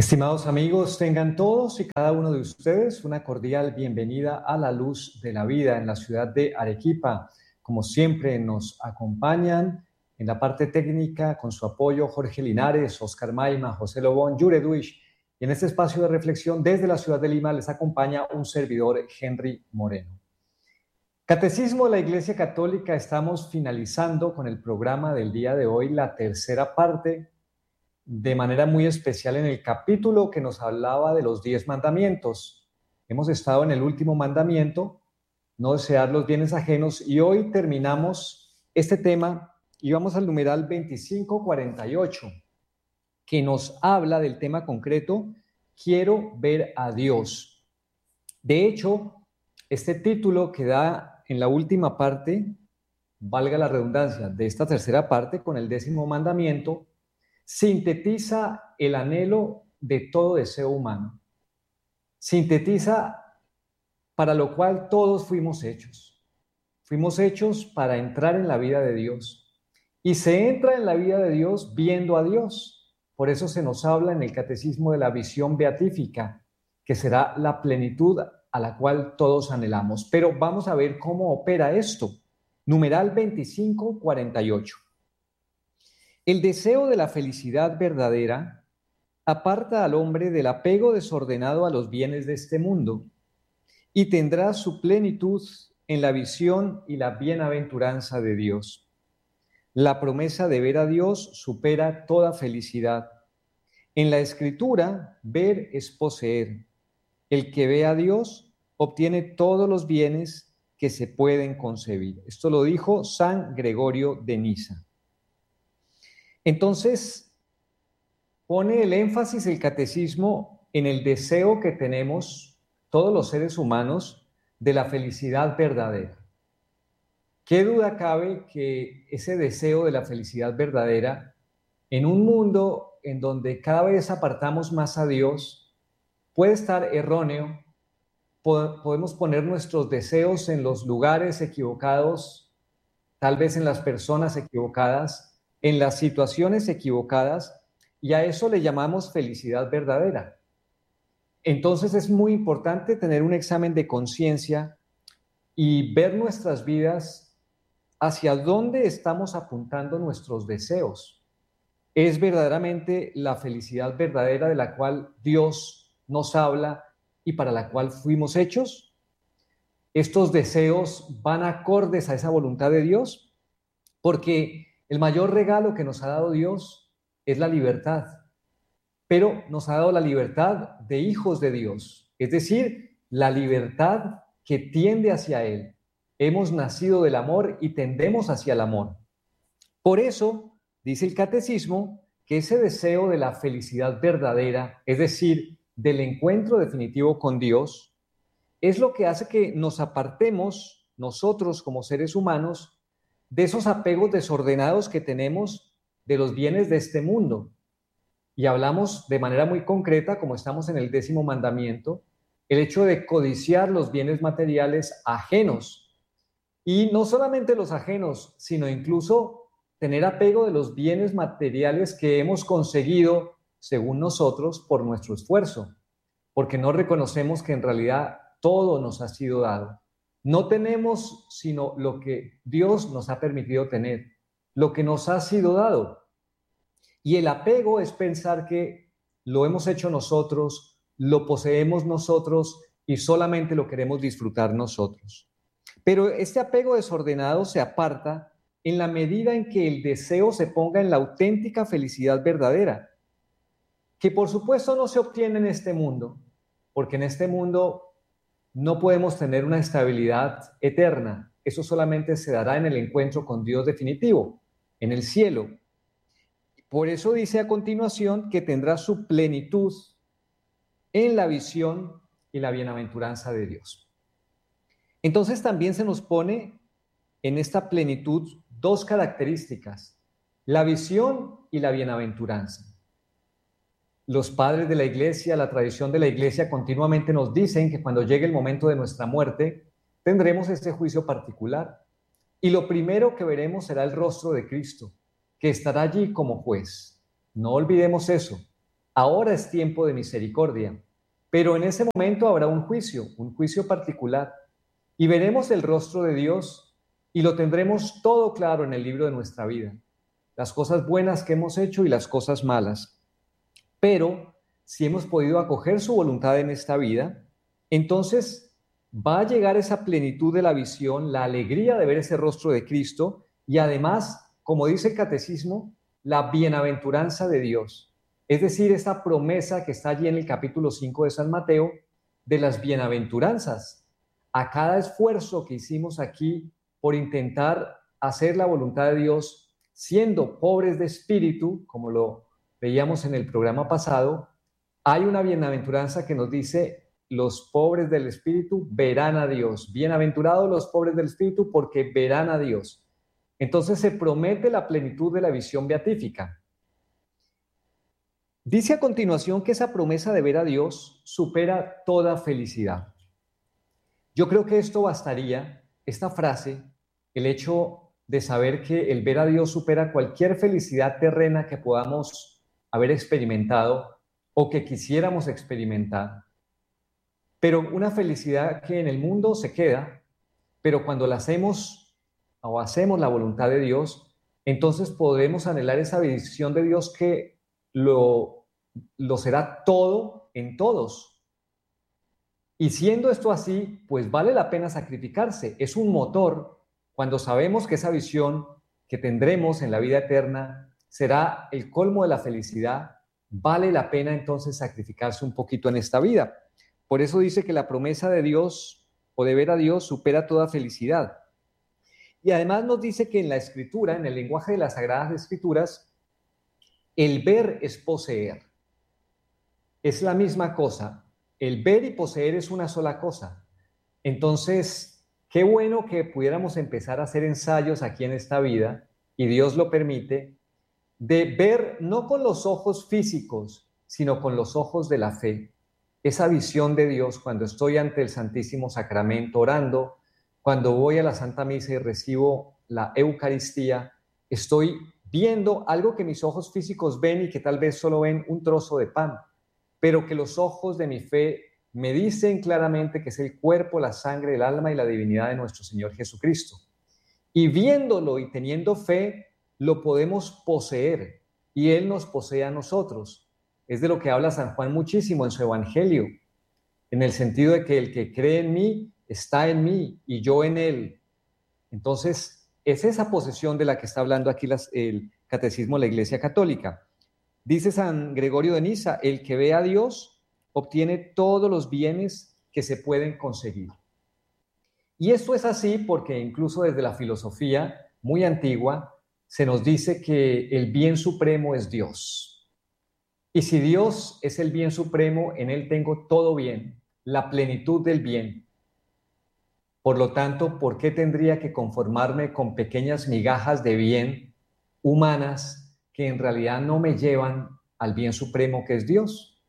Estimados amigos, tengan todos y cada uno de ustedes una cordial bienvenida a la luz de la vida en la ciudad de Arequipa. Como siempre nos acompañan en la parte técnica con su apoyo Jorge Linares, Oscar Maima, José Lobón, Yure Duish. Y en este espacio de reflexión desde la ciudad de Lima les acompaña un servidor, Henry Moreno. Catecismo de la Iglesia Católica, estamos finalizando con el programa del día de hoy, la tercera parte, de manera muy especial en el capítulo que nos hablaba de los 10 mandamientos. Hemos estado en el último mandamiento, no desear los bienes ajenos, y hoy terminamos este tema y vamos al numeral 2548, que nos habla del tema concreto, quiero ver a Dios. De hecho, este título que da en la última parte, valga la redundancia, de esta tercera parte con el 10º mandamiento, sintetiza el anhelo de todo deseo humano. Sintetiza para lo cual todos fuimos hechos. Fuimos hechos para entrar en la vida de Dios. Y se entra en la vida de Dios viendo a Dios. Por eso se nos habla en el Catecismo de la visión beatífica, que será la plenitud a la cual todos anhelamos. Pero vamos a ver cómo opera esto. Numeral 2548. El deseo de la felicidad verdadera aparta al hombre del apego desordenado a los bienes de este mundo y tendrá su plenitud en la visión y la bienaventuranza de Dios. La promesa de ver a Dios supera toda felicidad. En la Escritura, ver es poseer. El que ve a Dios obtiene todos los bienes que se pueden concebir. Esto lo dijo San Gregorio de Niza. Entonces, pone el énfasis el catecismo en el deseo que tenemos todos los seres humanos de la felicidad verdadera. ¿Qué duda cabe que ese deseo de la felicidad verdadera, en un mundo en donde cada vez apartamos más a Dios, puede estar erróneo? Podemos poner nuestros deseos en los lugares equivocados, tal vez en las personas equivocadas, en las situaciones equivocadas, y a eso le llamamos felicidad verdadera. Entonces es muy importante tener un examen de conciencia y ver nuestras vidas hacia dónde estamos apuntando nuestros deseos. ¿Es verdaderamente la felicidad verdadera de la cual Dios nos habla y para la cual fuimos hechos? ¿Estos deseos van acordes a esa voluntad de Dios? Porque el mayor regalo que nos ha dado Dios es la libertad, pero nos ha dado la libertad de hijos de Dios, es decir, la libertad que tiende hacia Él. Hemos nacido del amor y tendemos hacia el amor. Por eso, dice el catecismo, que ese deseo de la felicidad verdadera, es decir, del encuentro definitivo con Dios, es lo que hace que nos apartemos nosotros como seres humanos de esos apegos desordenados que tenemos de los bienes de este mundo. Y hablamos de manera muy concreta, como estamos en el 10º mandamiento, el hecho de codiciar los bienes materiales ajenos. Y no solamente los ajenos, sino incluso tener apego de los bienes materiales que hemos conseguido, según nosotros, por nuestro esfuerzo, porque no reconocemos que en realidad todo nos ha sido dado. No tenemos sino lo que Dios nos ha permitido tener, lo que nos ha sido dado. Y el apego es pensar que lo hemos hecho nosotros, lo poseemos nosotros y solamente lo queremos disfrutar nosotros. Pero este apego desordenado se aparta en la medida en que el deseo se ponga en la auténtica felicidad verdadera, que por supuesto no se obtiene en este mundo, porque en este mundo no podemos tener una estabilidad eterna. Eso solamente se dará en el encuentro con Dios definitivo, en el cielo. Por eso dice a continuación que tendrá su plenitud en la visión y la bienaventuranza de Dios. Entonces también se nos pone en esta plenitud dos características, la visión y la bienaventuranza. Los padres de la Iglesia, la tradición de la Iglesia continuamente nos dicen que cuando llegue el momento de nuestra muerte, tendremos este juicio particular. Y lo primero que veremos será el rostro de Cristo, que estará allí como juez. No olvidemos eso. ahora es tiempo de misericordia, pero en ese momento habrá un juicio particular, y veremos el rostro de Dios y lo tendremos todo claro en el libro de nuestra vida, las cosas buenas que hemos hecho y las cosas malas. Pero si hemos podido acoger su voluntad en esta vida, entonces va a llegar esa plenitud de la visión, la alegría de ver ese rostro de Cristo y además, como dice el catecismo, la bienaventuranza de Dios. Es decir, esa promesa que está allí en el capítulo 5 de San Mateo de las bienaventuranzas. A cada esfuerzo que hicimos aquí por intentar hacer la voluntad de Dios, siendo pobres de espíritu, como lo veíamos en el programa pasado, hay una bienaventuranza que nos dice: los pobres del espíritu verán a Dios. Bienaventurados los pobres del espíritu porque verán a Dios. Entonces se promete la plenitud de la visión beatífica. Dice a continuación que esa promesa de ver a Dios supera toda felicidad. Yo creo que esto bastaría, esta frase, el hecho de saber que el ver a Dios supera cualquier felicidad terrena que podamos haber experimentado o que quisiéramos experimentar. Pero una felicidad que en el mundo se queda, pero cuando la hacemos o hacemos la voluntad de Dios, entonces podemos anhelar esa visión de Dios que lo será todo en todos. Y siendo esto así, pues vale la pena sacrificarse. Es un motor cuando sabemos que esa visión que tendremos en la vida eterna será el colmo de la felicidad. Vale la pena entonces sacrificarse un poquito en esta vida. Por eso dice que la promesa de Dios o de ver a Dios supera toda felicidad. Y además nos dice que en la Escritura, en el lenguaje de las Sagradas Escrituras, el ver es poseer. Es la misma cosa. El ver y poseer es una sola cosa. Entonces, qué bueno que pudiéramos empezar a hacer ensayos aquí en esta vida, y Dios lo permite, de ver no con los ojos físicos, sino con los ojos de la fe. Esa visión de Dios cuando estoy ante el Santísimo Sacramento orando, cuando voy a la Santa Misa y recibo la Eucaristía, estoy viendo algo que mis ojos físicos ven y que tal vez solo ven un trozo de pan, pero que los ojos de mi fe me dicen claramente que es el cuerpo, la sangre, el alma y la divinidad de nuestro Señor Jesucristo. Y viéndolo y teniendo fe, lo podemos poseer y Él nos posee a nosotros. Es de lo que habla San Juan muchísimo en su Evangelio, en el sentido de que el que cree en mí está en mí y yo en Él. Entonces, es esa posesión de la que está hablando aquí el Catecismo de la Iglesia Católica. Dice San Gregorio de Niza: el que ve a Dios obtiene todos los bienes que se pueden conseguir. Y esto es así porque incluso desde la filosofía muy antigua se nos dice que el bien supremo es Dios. Y si Dios es el bien supremo, en Él tengo todo bien, la plenitud del bien. Por lo tanto, ¿por qué tendría que conformarme con pequeñas migajas de bien humanas que en realidad no me llevan al bien supremo que es Dios?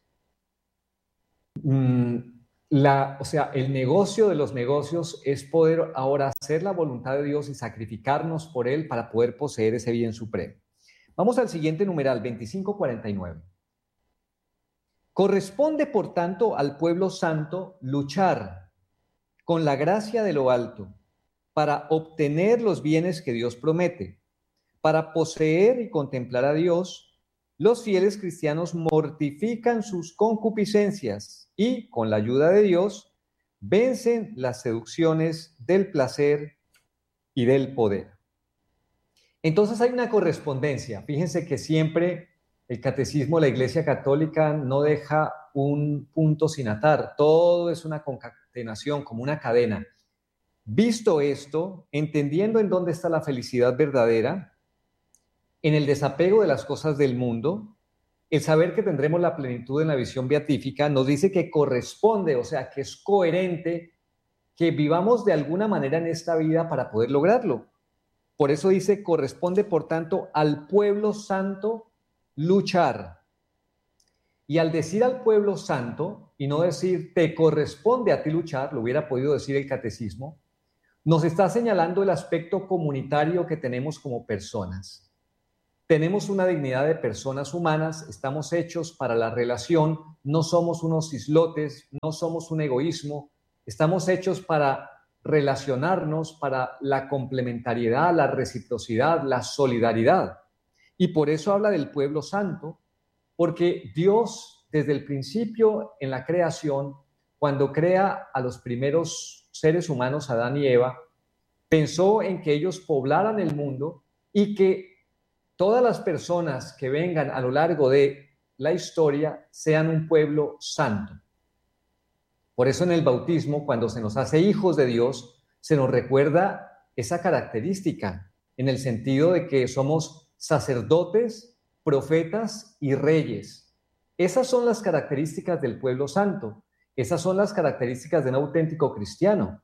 El negocio de los negocios es poder ahora hacer la voluntad de Dios y sacrificarnos por Él para poder poseer ese bien supremo. Vamos al siguiente numeral, 2549. Corresponde, por tanto, al pueblo santo luchar con la gracia de lo alto para obtener los bienes que Dios promete. Para poseer y contemplar a Dios, los fieles cristianos mortifican sus concupiscencias y, con la ayuda de Dios, vencen las seducciones del placer y del poder. Entonces hay una correspondencia. Fíjense que siempre el catecismo de la Iglesia Católica no deja un punto sin atar. Todo es una concatenación, como una cadena. Visto esto, entendiendo en dónde está la felicidad verdadera, en el desapego de las cosas del mundo, el saber que tendremos la plenitud en la visión beatífica nos dice que corresponde, o sea, que es coherente que vivamos de alguna manera en esta vida para poder lograrlo. Por eso dice: corresponde, por tanto, al pueblo santo luchar. Y al decir al pueblo santo, y no decir te corresponde a ti luchar, lo hubiera podido decir el catecismo, nos está señalando el aspecto comunitario que tenemos como personas. tenemos una dignidad de personas humanas, estamos hechos para la relación, no somos unos islotes, no somos un egoísmo, estamos hechos para relacionarnos, para la complementariedad, la reciprocidad, la solidaridad. Y por eso habla del pueblo santo, porque Dios desde el principio en la creación, cuando crea a los primeros seres humanos, Adán y Eva, pensó en que ellos poblaran el mundo y que todas las personas que vengan a lo largo de la historia sean un pueblo santo. Por eso en el bautismo, cuando se nos hace hijos de Dios, se nos recuerda esa característica, en el sentido de que somos sacerdotes, profetas y reyes. Esas son las características del pueblo santo. Esas son las características de un auténtico cristiano.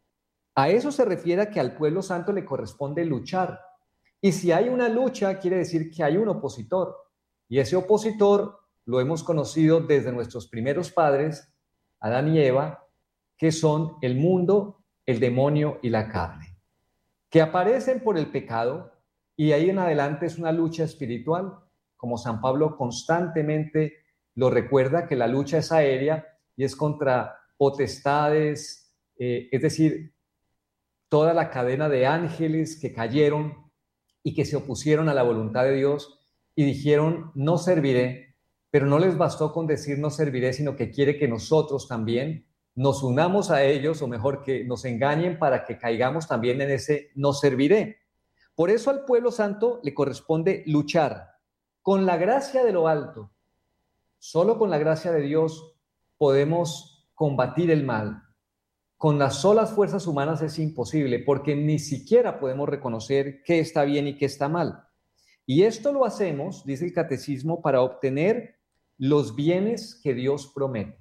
A eso se refiere que al pueblo santo le corresponde luchar. Y si hay una lucha, quiere decir que hay un opositor. Y ese opositor lo hemos conocido desde nuestros primeros padres, Adán y Eva, que son el mundo, el demonio y la carne, que aparecen por el pecado y ahí en adelante es una lucha espiritual, como San Pablo constantemente lo recuerda, que la lucha es aérea y es contra potestades, es decir, toda la cadena de ángeles que cayeron y que se opusieron a la voluntad de Dios y dijeron, no serviré, pero no les bastó con decir no serviré, sino que quiere que nosotros también nos unamos a ellos, o mejor, que nos engañen para que caigamos también en ese no serviré. Por eso al pueblo santo le corresponde luchar con la gracia de lo alto. Solo con la gracia de Dios podemos combatir el mal. Con las solas fuerzas humanas es imposible, porque ni siquiera podemos reconocer qué está bien y qué está mal. Y esto lo hacemos, dice el catecismo, para obtener los bienes que Dios promete.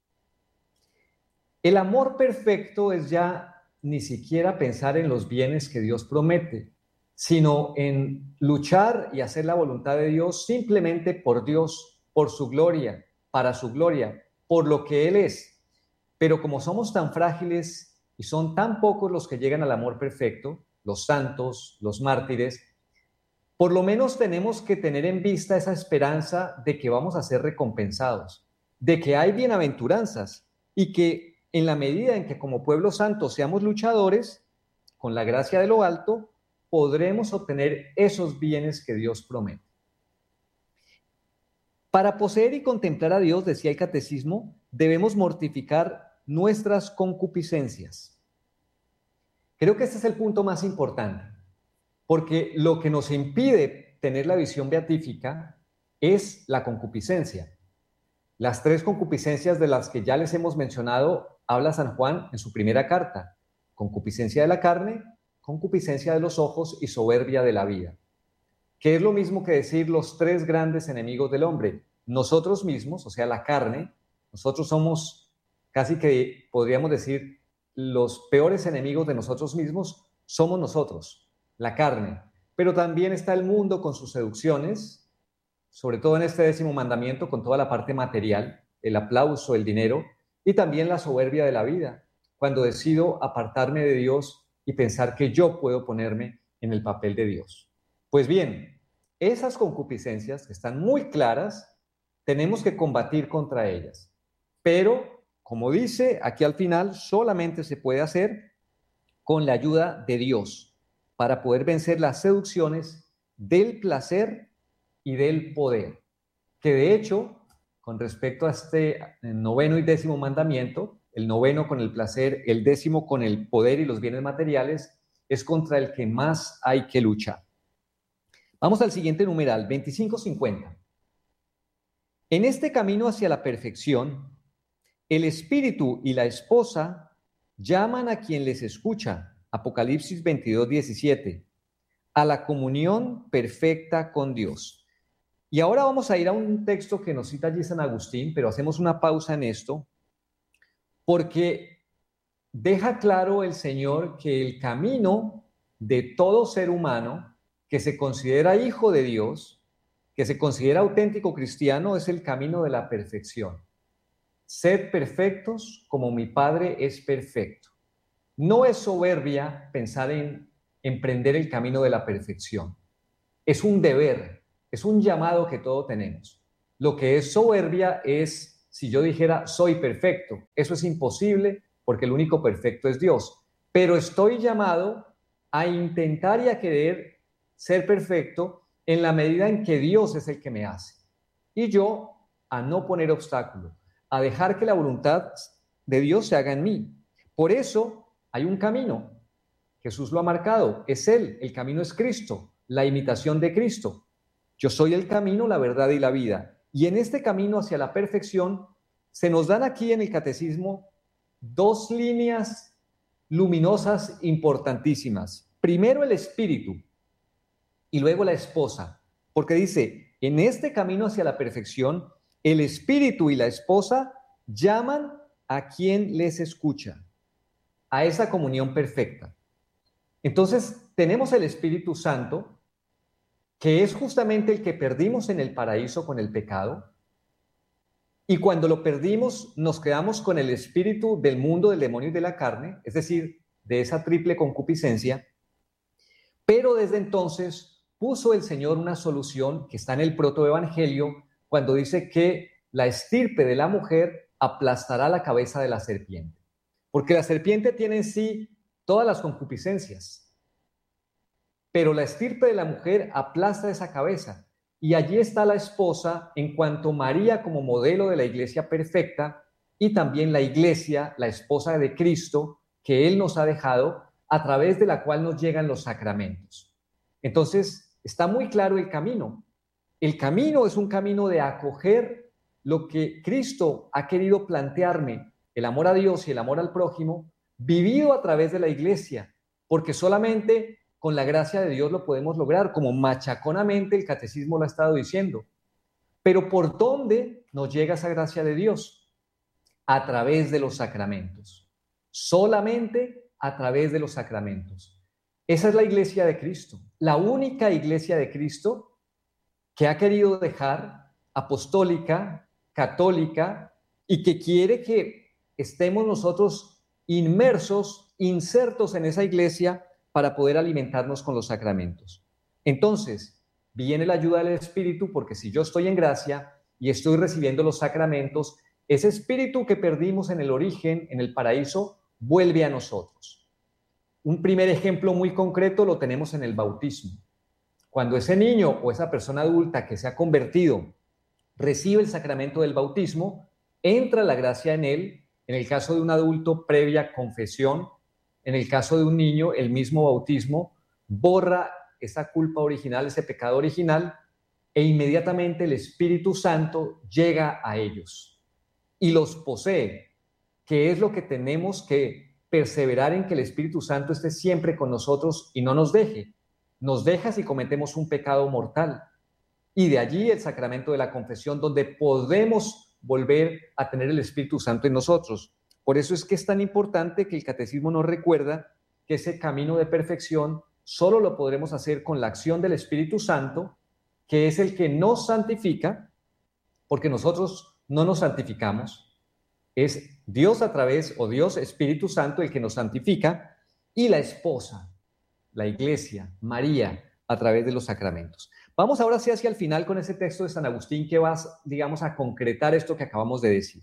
El amor perfecto es ya ni siquiera pensar en los bienes que Dios promete, sino en luchar y hacer la voluntad de Dios simplemente por Dios, por su gloria, para su gloria, por lo que Él es. Pero como somos tan frágiles y son tan pocos los que llegan al amor perfecto, los santos, los mártires, por lo menos tenemos que tener en vista esa esperanza de que vamos a ser recompensados, de que hay bienaventuranzas y que en la medida en que como pueblo santo seamos luchadores, con la gracia de lo alto, podremos obtener esos bienes que Dios promete. Para poseer y contemplar a Dios, decía el catecismo, debemos mortificar nuestras concupiscencias. Creo que este es el punto más importante, porque lo que nos impide tener la visión beatífica es la concupiscencia. Las tres concupiscencias de las que ya les hemos mencionado habla San Juan en su primera carta: concupiscencia de la carne, concupiscencia de los ojos y soberbia de la vida. Que es lo mismo que decir los tres grandes enemigos del hombre. Nosotros mismos, o sea, la carne, nosotros somos casi que podríamos decir los peores enemigos de nosotros mismos, somos nosotros, la carne. Pero también está el mundo con sus seducciones, sobre todo en este 10º mandamiento, con toda la parte material, el aplauso, el dinero, y también la soberbia de la vida, cuando decido apartarme de Dios y pensar que yo puedo ponerme en el papel de Dios. Pues bien, esas concupiscencias que están muy claras, tenemos que combatir contra ellas. Pero, como dice aquí al final, solamente se puede hacer con la ayuda de Dios para poder vencer las seducciones del placer y del poder. Que de hecho, con respecto a este 9º y 10º mandamiento, el 9º con el placer, el 10º con el poder y los bienes materiales, es contra el que más hay que luchar. Vamos al siguiente numeral, 2550. En este camino hacia la perfección, el espíritu y la esposa llaman a quien les escucha, Apocalipsis 22:17, a la comunión perfecta con Dios. Y ahora vamos a ir a un texto que nos cita allí San Agustín, pero hacemos una pausa en esto, porque deja claro el Señor que el camino de todo ser humano que se considera hijo de Dios, que se considera auténtico cristiano, es el camino de la perfección. Sed perfectos como mi Padre es perfecto. No es soberbia pensar en emprender el camino de la perfección. es un deber, es un llamado que todos tenemos. Lo que es soberbia es si yo dijera soy perfecto. Eso es imposible porque el único perfecto es Dios. Pero estoy llamado a intentar y a querer ser perfecto en la medida en que Dios es el que me hace. Y yo a no poner obstáculo, a dejar que la voluntad de Dios se haga en mí. Por eso hay un camino. Jesús lo ha marcado, es Él, el camino es Cristo, la imitación de Cristo. Yo soy el camino, la verdad y la vida. Y en este camino hacia la perfección se nos dan aquí en el catecismo dos líneas luminosas importantísimas. Primero el espíritu y luego la esposa, porque dice, en este camino hacia la perfección, el espíritu y la esposa llaman a quien les escucha, a esa comunión perfecta. Entonces, tenemos el Espíritu Santo, que es justamente el que perdimos en el paraíso con el pecado, y cuando lo perdimos nos quedamos con el espíritu del mundo, del demonio y de la carne, es decir, de esa triple concupiscencia, pero desde entonces puso el Señor una solución que está en el protoevangelio cuando dice que la estirpe de la mujer aplastará la cabeza de la serpiente, porque la serpiente tiene en sí todas las concupiscencias, pero la estirpe de la mujer aplasta esa cabeza. Y allí está la esposa en cuanto María como modelo de la iglesia perfecta y también la iglesia, la esposa de Cristo, que Él nos ha dejado, a través de la cual nos llegan los sacramentos. Entonces, está muy claro el camino. El camino es un camino de acoger lo que Cristo ha querido plantearme, el amor a Dios y el amor al prójimo, vivido a través de la iglesia, porque solamente con la gracia de Dios lo podemos lograr, como machaconamente el catecismo lo ha estado diciendo. Pero ¿por dónde nos llega esa gracia de Dios? A través de los sacramentos. Solamente a través de los sacramentos. Esa es la iglesia de Cristo, la única iglesia de Cristo que ha querido dejar apostólica, católica, y que quiere que estemos nosotros inmersos, insertos en esa iglesia para poder alimentarnos con los sacramentos. Entonces, viene la ayuda del Espíritu, porque si yo estoy en gracia y estoy recibiendo los sacramentos, ese espíritu que perdimos en el origen, en el paraíso, vuelve a nosotros. Un primer ejemplo muy concreto lo tenemos en el bautismo. Cuando ese niño o esa persona adulta que se ha convertido recibe el sacramento del bautismo, entra la gracia en él, en el caso de un adulto previa confesión, en el caso de un niño el mismo bautismo borra esa culpa original, ese pecado original, e inmediatamente el Espíritu Santo llega a ellos y los posee, que es lo que tenemos que perseverar en que el Espíritu Santo esté siempre con nosotros y no nos deje. Nos deja si cometemos un pecado mortal. Y de allí el sacramento de la confesión, donde podemos volver a tener el Espíritu Santo en nosotros. Por eso es que es tan importante que el catecismo nos recuerda que ese camino de perfección solo lo podremos hacer con la acción del Espíritu Santo, que es el que nos santifica, porque nosotros no nos santificamos. Es Dios a través, o Dios Espíritu Santo, el que nos santifica, y la esposa, la iglesia, María, a través de los sacramentos. Vamos ahora sí hacia el final con ese texto de San Agustín que va, digamos, a concretar esto que acabamos de decir.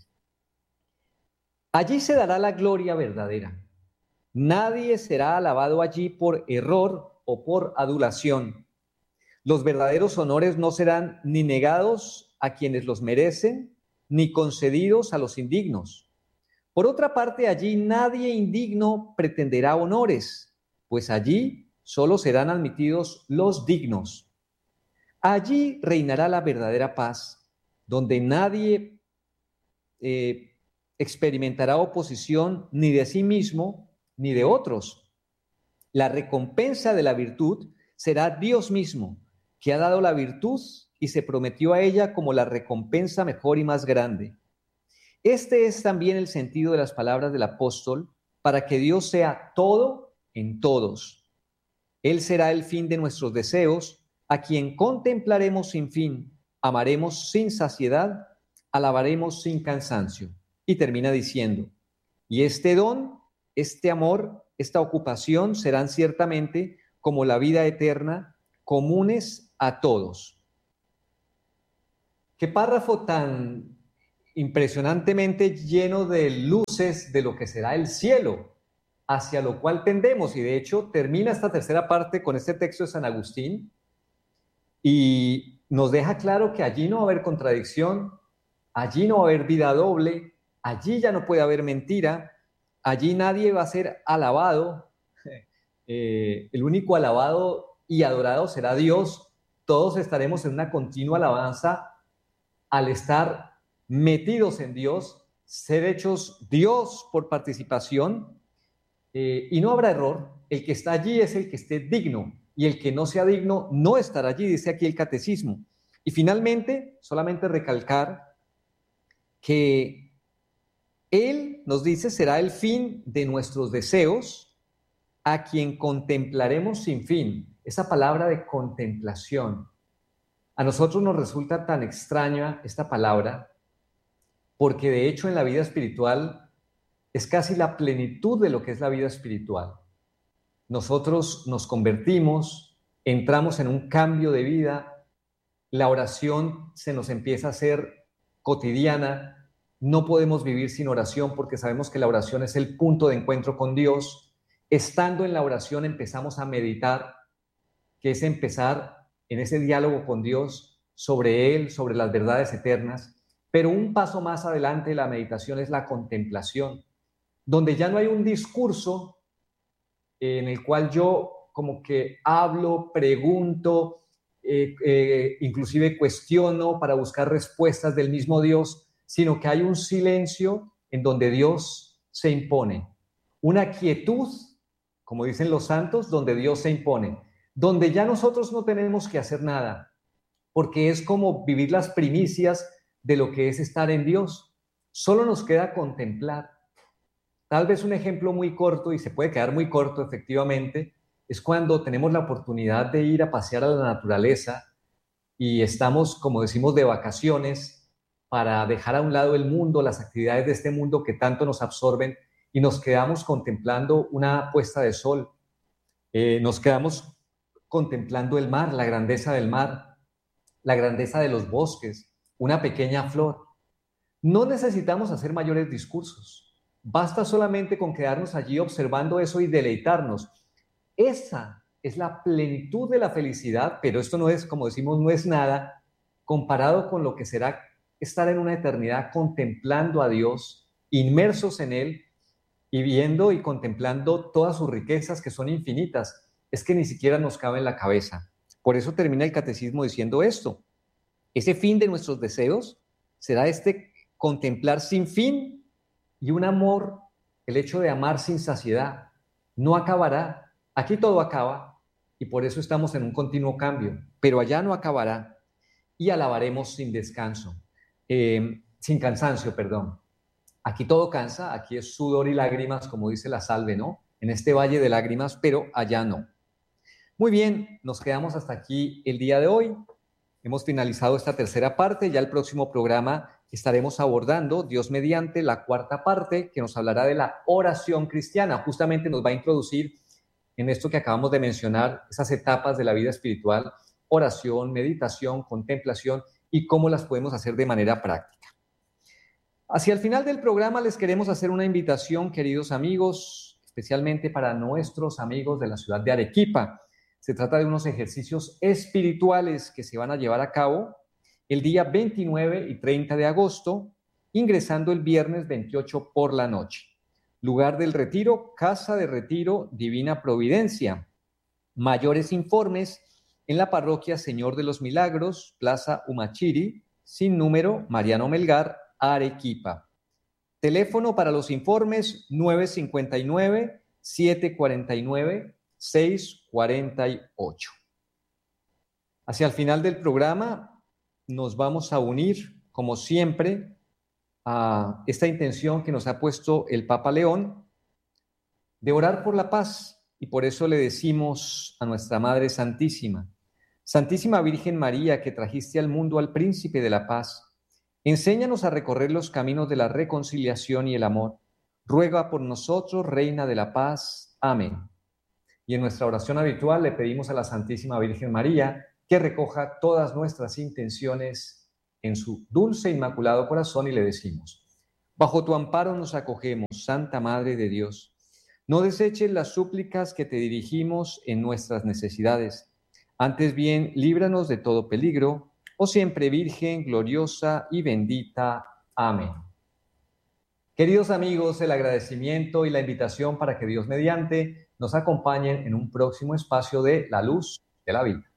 Allí se dará la gloria verdadera. Nadie será alabado allí por error o por adulación. Los verdaderos honores no serán ni negados a quienes los merecen, ni concedidos a los indignos. Por otra parte, allí nadie indigno pretenderá honores, pues allí solo serán admitidos los dignos. Allí reinará la verdadera paz, donde nadie experimentará oposición ni de sí mismo ni de otros. La recompensa de la virtud será Dios mismo, que ha dado la virtud y se prometió a ella como la recompensa mejor y más grande. Este es también el sentido de las palabras del apóstol, para que Dios sea todo en todos. Él será el fin de nuestros deseos, a quien contemplaremos sin fin, amaremos sin saciedad, alabaremos sin cansancio. Y termina diciendo, y este don, este amor, esta ocupación serán ciertamente como la vida eterna, comunes a todos. Qué párrafo tan impresionantemente lleno de luces de lo que será el cielo, hacia lo cual tendemos. Y de hecho termina esta tercera parte con este texto de San Agustín y nos deja claro que allí no va a haber contradicción, allí no va a haber vida doble, allí ya no puede haber mentira, allí nadie va a ser alabado, el único alabado y adorado será Dios. Todos estaremos en una continua alabanza al estar metidos en Dios, ser hechos Dios por participación, y no habrá error. El que está allí es el que esté digno, y el que no sea digno no estará allí, dice aquí el catecismo. Y finalmente, solamente recalcar que Él, nos dice, será el fin de nuestros deseos, a quien contemplaremos sin fin. Esa palabra de contemplación, a nosotros nos resulta tan extraña esta palabra, porque de hecho en la vida espiritual es casi la plenitud de lo que es la vida espiritual. Nosotros nos convertimos, entramos en un cambio de vida, la oración se nos empieza a hacer cotidiana, no podemos vivir sin oración porque sabemos que la oración es el punto de encuentro con Dios. Estando en la oración empezamos a meditar, que es empezar en ese diálogo con Dios sobre Él, sobre las verdades eternas. Pero un paso más adelante de la meditación es la contemplación, donde ya no hay un discurso en el cual yo como que hablo, pregunto, inclusive cuestiono para buscar respuestas del mismo Dios, sino que hay un silencio en donde Dios se impone, una quietud, como dicen los santos, donde Dios se impone, donde ya nosotros no tenemos que hacer nada, porque es como vivir las primicias de lo que es estar en Dios. Solo nos queda contemplar. Tal vez un ejemplo muy corto, y se puede quedar muy corto efectivamente, es cuando tenemos la oportunidad de ir a pasear a la naturaleza y estamos, como decimos, de vacaciones para dejar a un lado el mundo, las actividades de este mundo que tanto nos absorben, y nos quedamos contemplando una puesta de sol, nos quedamos contemplando el mar, la grandeza del mar, la grandeza de los bosques, una pequeña flor. No necesitamos hacer mayores discursos, basta solamente con quedarnos allí observando eso y deleitarnos. Esa es la plenitud de la felicidad, pero esto no es, como decimos, no es nada comparado con lo que será estar en una eternidad contemplando a Dios, inmersos en Él y viendo y contemplando todas sus riquezas que son infinitas. Es que ni siquiera nos cabe en la cabeza. Por eso termina el catecismo diciendo esto. Ese fin de nuestros deseos será este contemplar sin fin y un amor, el hecho de amar sin saciedad. No acabará. Aquí todo acaba y por eso estamos en un continuo cambio, pero allá no acabará y alabaremos sin descanso, sin cansancio, perdón. Aquí todo cansa, aquí es sudor y lágrimas, como dice la salve, ¿no? En este valle de lágrimas, pero allá no. Muy bien, nos quedamos hasta aquí el día de hoy. Hemos finalizado esta tercera parte, ya el próximo programa estaremos abordando, Dios mediante, la cuarta parte que nos hablará de la oración cristiana. Justamente nos va a introducir en esto que acabamos de mencionar, esas etapas de la vida espiritual, oración, meditación, contemplación y cómo las podemos hacer de manera práctica. Hacia el final del programa les queremos hacer una invitación, queridos amigos, especialmente para nuestros amigos de la ciudad de Arequipa. Se trata de unos ejercicios espirituales que se van a llevar a cabo el día 29 y 30 de agosto, ingresando el viernes 28 por la noche. Lugar del retiro, Casa de Retiro Divina Providencia. Mayores informes en la parroquia Señor de los Milagros, Plaza Humachiri, sin número, Mariano Melgar, Arequipa. Teléfono para los informes 959-749-648. Hacia el final del programa nos vamos a unir, como siempre, a esta intención que nos ha puesto el Papa León de orar por la paz, y por eso le decimos a nuestra Madre Santísima: Santísima Virgen María, que trajiste al mundo al Príncipe de la Paz, enséñanos a recorrer los caminos de la reconciliación y el amor. Ruega por nosotros, Reina de la Paz. Amén. Y en nuestra oración habitual le pedimos a la Santísima Virgen María que recoja todas nuestras intenciones en su dulce e inmaculado corazón y le decimos: bajo tu amparo nos acogemos, Santa Madre de Dios. No deseches las súplicas que te dirigimos en nuestras necesidades. Antes bien, líbranos de todo peligro, oh siempre Virgen, gloriosa y bendita. Amén. Queridos amigos, el agradecimiento y la invitación para que Dios mediante nos acompañen en un próximo espacio de La Luz de la Vida.